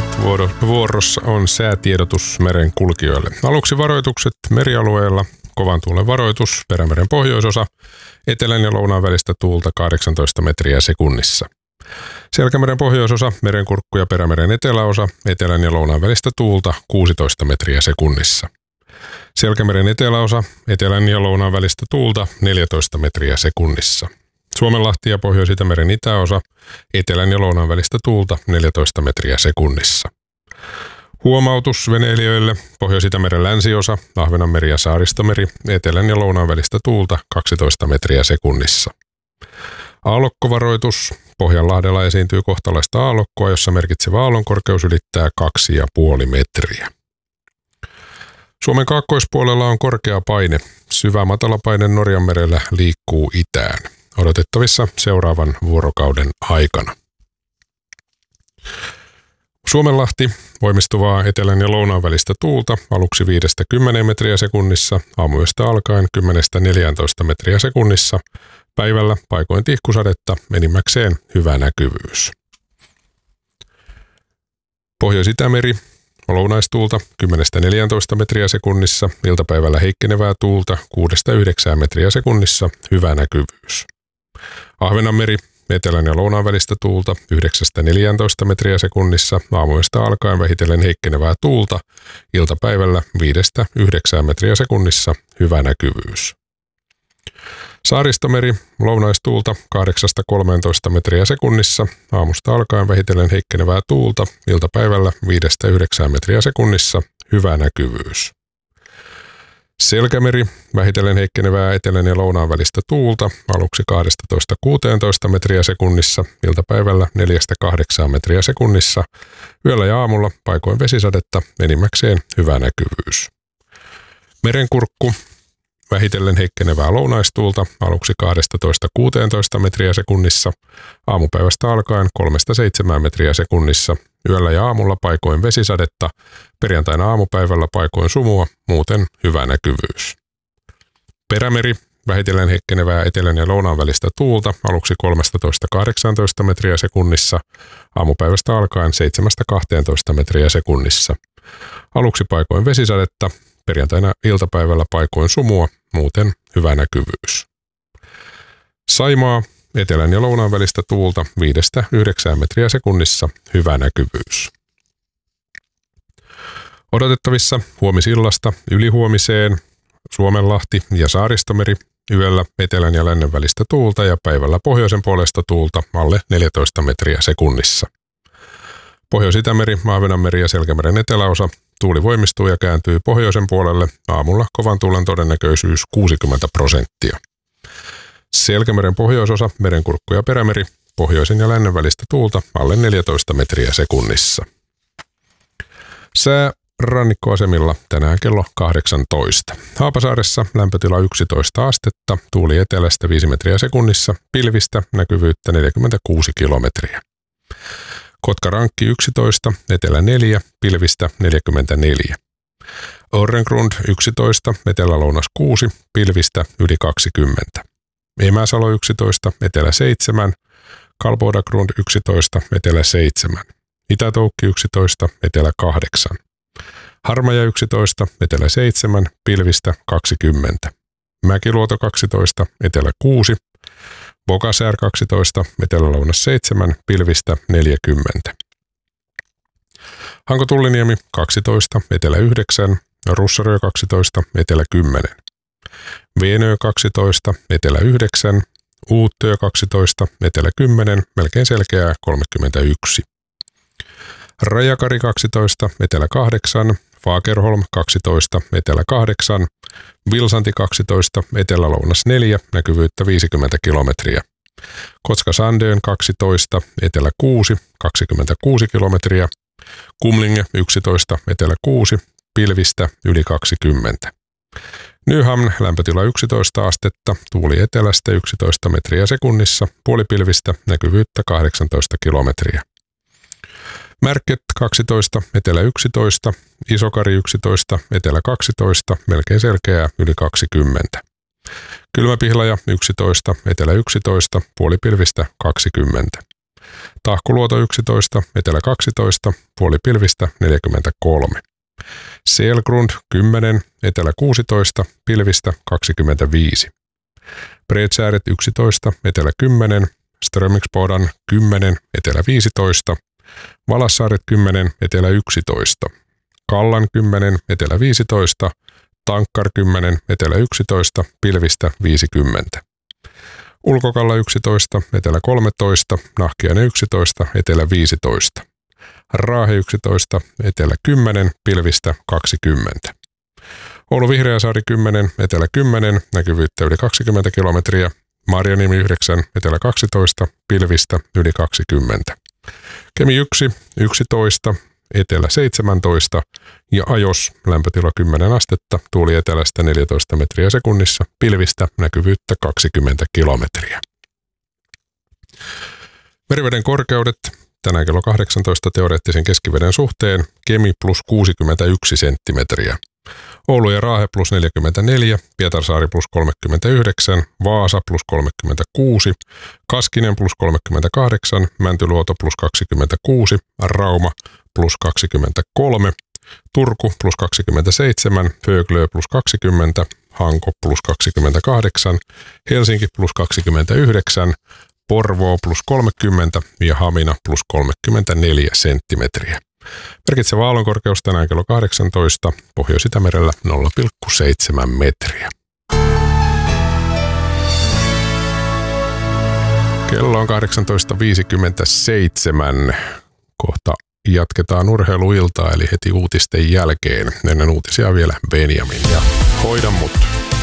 Vuorossa on säätiedotus meren kulkijoille. Aluksi varoitukset merialueella. Kovan tuulen varoitus, Perämeren pohjoisosa, etelän ja lounaan välistä tuulta 18 metriä sekunnissa. Selkämeren pohjoisosa, merenkurkku ja Perämeren eteläosa, etelän ja lounaan välistä tuulta 16 metriä sekunnissa. Selkämeren eteläosa, etelän ja lounaan välistä tuulta 14 metriä sekunnissa. Suomenlahti ja Pohjois-Itämeren itäosa, etelän ja lounaan välistä tuulta 14 metriä sekunnissa. Huomautus veneilijöille, Pohjois-Itämeren länsiosa, Ahvenanmeri ja Saaristomeri, etelän ja lounaan välistä tuulta 12 metriä sekunnissa. Aallokkovaroitus, Pohjanlahdella esiintyy kohtalaista aallokkoa, jossa merkitsevä aallonkorkeus ylittää 2,5 metriä. Suomen kaakkoispuolella on korkea paine. Syvä matalapaine Norjanmerellä liikkuu itään. Odotettavissa seuraavan vuorokauden aikana. Suomenlahti, voimistuvaa etelän ja lounaan välistä tuulta, aluksi 5-10 metriä sekunnissa, aamuyöstä alkaen 10-14 metriä sekunnissa, päivällä paikoin tihkusadetta, enimmäkseen hyvä näkyvyys. Pohjois-Itämeri, lounaistuulta 10-14 metriä sekunnissa, iltapäivällä heikkenevää tuulta 6-9 metriä sekunnissa, hyvä näkyvyys. Ahvenanmeri, etelän ja lounaan välistä tuulta 9-14 metriä sekunnissa, aamuyöstä alkaen vähitellen heikkenevää tuulta, iltapäivällä 5-9 metriä sekunnissa, hyvä näkyvyys. Saaristomeri, lounaistuulta 8-13 metriä sekunnissa, aamusta alkaen vähitellen heikkenevää tuulta, iltapäivällä 5-9 metriä sekunnissa, hyvä näkyvyys. Selkämeri, vähitellen heikkenevää etelän ja lounaan välistä tuulta, aluksi 12-16 metriä sekunnissa, iltapäivällä 4-8 metriä sekunnissa, yöllä ja aamulla paikoin vesisadetta, enimmäkseen hyvä näkyvyys. Merenkurkku, vähitellen heikkenevää lounaistuulta, aluksi 12-16 metriä sekunnissa, aamupäivästä alkaen 3-7 metriä sekunnissa, yöllä ja aamulla paikoin vesisadetta, perjantaina aamupäivällä paikoin sumua, muuten hyvä näkyvyys. Perämeri, vähitellen heikkenevää etelän ja lounaan välistä tuulta, aluksi 13-18 metriä sekunnissa, aamupäivästä alkaen 7-12 metriä sekunnissa. Aluksi paikoin vesisadetta, perjantaina iltapäivällä paikoin sumua, muuten hyvä näkyvyys. Saimaa, etelän ja lounaan välistä tuulta 5-9 metriä sekunnissa, hyvä näkyvyys. Odotettavissa huomisillasta ylihuomiseen Suomenlahti ja Saaristomeri, yöllä etelän ja lännen välistä tuulta ja päivällä pohjoisen puolesta tuulta alle 14 metriä sekunnissa. Pohjois-Itämeri, Ahvenanmeri ja Selkämeren eteläosa, tuuli voimistuu ja kääntyy pohjoisen puolelle, aamulla kovan tuulen todennäköisyys 60%. Selkämeren pohjoisosa, merenkurkku ja Perämeri, pohjoisen ja lännen välistä tuulta alle 14 metriä sekunnissa. Sää rannikkoasemilla tänään kello 18. Haapasaaressa lämpötila 11 astetta, tuuli etelästä 5 metriä sekunnissa, pilvistä, näkyvyyttä 46 kilometriä. Kotkarankki 11, etelä 4, pilvistä 44. Orrengrund 11, etelä-lounas 6, pilvistä yli 20. Emäsalo 11, etelä 7, Kalbodagrund 11, etelä 7. Itätoukki 11, etelä 8. Harmaja 11, etelä 7, pilvistä 20. Mäkiluoto 12, etelä 6. Bogasär 12, etelä-lounas 7, pilvistä 40. Hanko-Tulliniemi 12, etelä 9, Russarö 12, etelä 10. Veenö 12, etelä 9, Uuttöö 12, etelä 10, melkein selkeää 31. Rajakari 12, etelä 8, Fagerholm 12, etelä 8, Vilsanti 12, etelä-lounas 4, näkyvyyttä 50 kilometriä. Kotka-Sandön 12, etelä 6, 26 kilometriä. Kumlinge 11, etelä 6, pilvistä yli 20. Nyhamn lämpötila 11 astetta, tuuli etelästä 11 metriä sekunnissa, puolipilvistä, näkyvyyttä 18 kilometriä. Märket 12, etelä 11, Isokari 11, etelä 12, melkein selkeää yli 20. Kylmäpihlaja 11, etelä 11, puolipilvistä 20. Tahkoluoto 11, etelä 12, puolipilvistä 43. Selgrund 10, etelä 16, pilvistä 25. Bredsääret 11, etelä 10, Strömingsbodan 10, etelä 15, Valassaaret 10, etelä 11, Kallan 10, etelä 15, Tankkar 10, etelä 11, pilvistä 50. Ulkokalla 11, etelä 13, Nahkiainen 11, etelä 15. Raahe 11, etelä 10, pilvistä 20. Oulu Vihreäsaari 10, etelä 10, näkyvyyttä yli 20 kilometriä. Marjaniemi 9, etelä 12, pilvistä yli 20. Kemi 1, 11, etelä 17 ja Ajos lämpötila 10 astetta, tuuli etelästä 14 metriä sekunnissa, pilvistä näkyvyyttä 20 kilometriä. Meriveden korkeudet tänään kello 18 teoreettisen keskiveden suhteen Kemi plus 61 senttimetriä. Oulu ja Raahe plus 44, Pietarsaari plus 39, Vaasa plus 36, Kaskinen plus 38, Mäntyluoto plus 26, Rauma plus 23, Turku plus 27, Föglö plus 20, Hanko plus 28, Helsinki plus 29, Porvoo plus 30 ja Hamina plus 34 senttimetriä. Merkitsevä aallonkorkeus tänään kello 18, Pohjois-Itämerellä 0,7 metriä. Kello on 18.57. Kohta jatketaan urheiluiltaa, eli heti uutisten jälkeen. Ennen uutisia vielä Benjamin ja Hoida mut.